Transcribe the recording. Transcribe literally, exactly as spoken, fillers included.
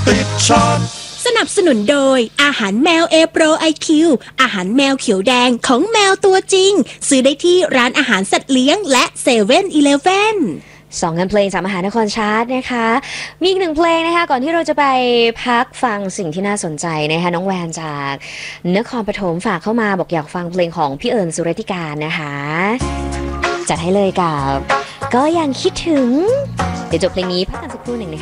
ติดชาร์ตสนับสนุนโดยอาหารแมวเอโปรไอคิวอาหารแมวเขียวแดงของแมวตัวจริงซื้อได้ที่ร้านอาหารสัตว์เลี้ยงและเซเว่นอีเลฟเว่นสองงานเพลงจากมหานครชาร์ตนะคะมีอีกหนึ่งเพลงนะคะก่อนที่เราจะไปพักฟังสิ่งที่น่าสนใจนะคะน้องแวนจากนครปฐมฝากเข้ามาบอกอยากฟังเพลงของพี่เอิญสุรธิการนะคะจัดให้เลยกับก็ยังคิดถึงเดี๋ยวจบเพลงนี้พักกันสักครู่หนึ่งนะคะ